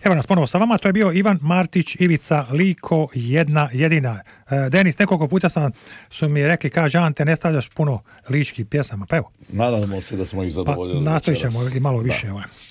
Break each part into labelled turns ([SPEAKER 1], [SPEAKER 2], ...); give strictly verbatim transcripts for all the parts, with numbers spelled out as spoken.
[SPEAKER 1] Evo nas ponovo sa vama, to je bio Ivan Martić, Ivica Liko, jedna jedina. E, Denis, nekoliko puta sam, su mi rekli, kaže Ante, ne stavljaš puno ličkih pjesama, pa evo.
[SPEAKER 2] Nadamo se da smo ih zadovoljili.
[SPEAKER 1] Pa, nastojit ćemo i malo više.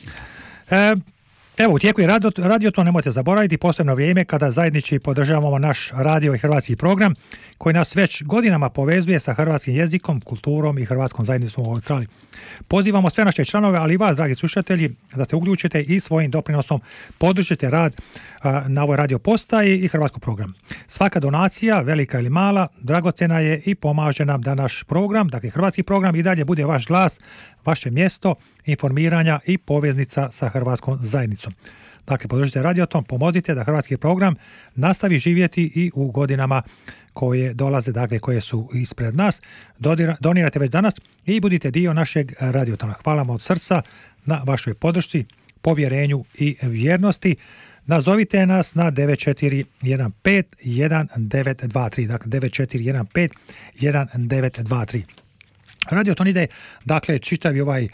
[SPEAKER 1] E, evo, u tijeku je radio, radio, to nemojte zaboraviti, posebno vrijeme kada zajednički podržavamo naš radio i hrvatski program, koji nas već godinama povezuje sa hrvatskim jezikom, kulturom i hrvatskom zajednicom u Australiji. Pozivamo sve naše članove, ali i vas, dragi slušatelji, da se uključite i svojim doprinosom podržite rad a, na ovoj radio postaji i hrvatskog program. Svaka donacija, velika ili mala, dragocjena je i pomaže nam da naš program, dakle hrvatski program, i dalje bude vaš glas, vaše mjesto informiranja i poveznica sa hrvatskom zajednicom. Dakle, podržite Radioton, pomozite da hrvatski program nastavi živjeti i u godinama koje dolaze, dakle, koje su ispred nas. Donirate već danas i budite dio našeg Radiotona. Hvala vam od srca na vašoj podršci, povjerenju i vjernosti. Nazovite nas na devet četiri jedan pet jedan devet dva tri, dakle devet četiri jedan pet jedan devet dva tri. Radioton ide, dakle, čitavi ovaj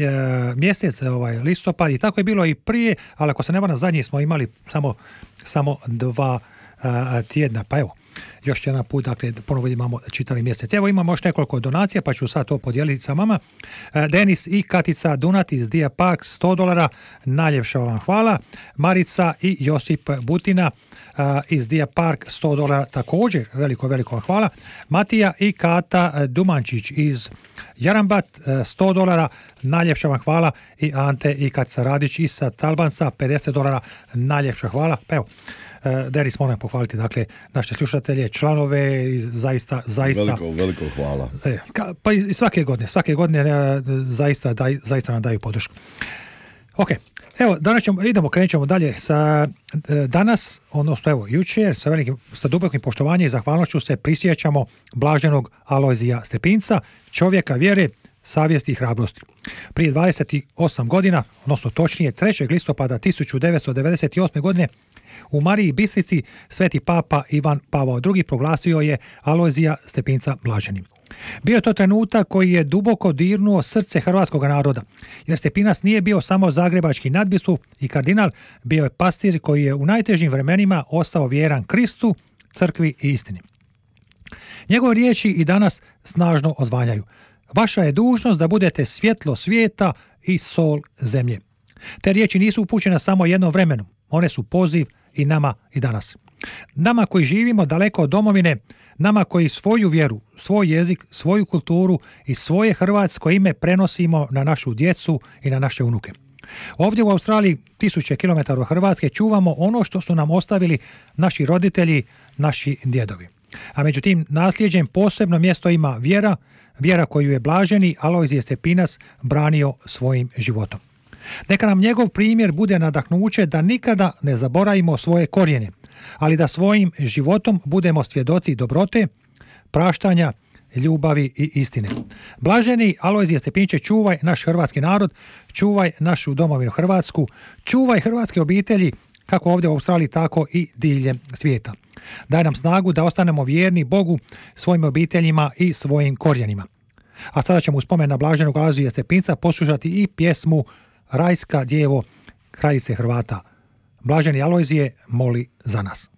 [SPEAKER 1] mjesec, ovaj listopad, i tako je bilo i prije, ali ako se ne varam, zadnji smo imali samo, samo dva a, tjedna, pa evo, još jedan put, dakle, ponovo imamo čitavi mjesec. Evo, imamo još nekoliko donacija, pa ću sad to podijeliti sa vama. Denis i Katica Dunat iz Dia Park, sto dolara, najljepša vam hvala. Marica i Josip Butina iz Dia Park, sto dolara, također veliko, veliko vam hvala. Matija i Kata Dumančić iz Jarambat, sto dolara, najljepša vam hvala. I Ante i Katica Radić iz Talbanca, pedeset dolara, najljepša hvala. Pa evo, Denis, moram pohvaliti, dakle, naše slušatelje, članove, zaista, zaista...
[SPEAKER 2] Veliko, veliko hvala.
[SPEAKER 1] Pa i svake godine, svake godine zaista, daj, zaista nam daju podršku. Ok, evo, danas ćemo, idemo, krenut ćemo dalje sa danas, odnosno evo, jučer, sa velikim, sa dubokim poštovanjem i zahvalnošću se prisjećamo blaženog Alojzija Stepinca, čovjeka vjere, savjesti i hrabrosti. Prije dvadeset osam godina, odnosno točnije trećeg listopada tisuću devetsto devedeset osme. godine, u Mariji Bistrici sveti papa Ivan Pavao drugi proglasio je Alojzija Stepinca blaženim. Bio je to trenutak koji je duboko dirnuo srce hrvatskog naroda, jer Stepinac nije bio samo zagrebački nadbiskup i kardinal, bio je pastir koji je u najtežim vremenima ostao vjeran Kristu, crkvi i istini. Njegove riječi i danas snažno odzvanjaju. Vaša je dužnost da budete svjetlo svijeta i sol zemlje. Te riječi nisu upućene samo jednom vremenu, one su poziv i nama i danas. Nama koji živimo daleko od domovine, nama koji svoju vjeru, svoj jezik, svoju kulturu i svoje hrvatsko ime prenosimo na našu djecu i na naše unuke. Ovdje u Australiji, tisuće kilometara od Hrvatske, čuvamo ono što su nam ostavili naši roditelji, naši djedovi. A među tim nasljeđem posebno mjesto ima vjera, vjera koju je blaženi Alojzije Stepinac branio svojim životom. Neka nam njegov primjer bude nadahnuće da nikada ne zaboravimo svoje korijene, ali da svojim životom budemo svjedoci dobrote, praštanja, ljubavi i istine. Blaženi Alojzije Stepinče, čuvaj naš hrvatski narod, čuvaj našu domovinu Hrvatsku, čuvaj hrvatske obitelji, kako ovdje u Australiji, tako i diljem svijeta. Daj nam snagu da ostanemo vjerni Bogu, svojim obiteljima i svojim korijenima. A sada ćemo u spomen na blaženog Alojzija Stepinca poslušati i pjesmu Rajska djevo, kraljice Hrvata. Blaženi Alojzije, moli za nas.